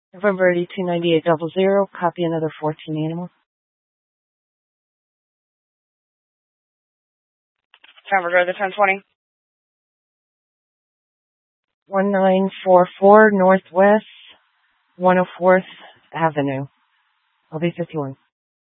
November 829800, copy another 14 animals. November, go to the 1020. 1944 Northwest 104th Avenue. LB51.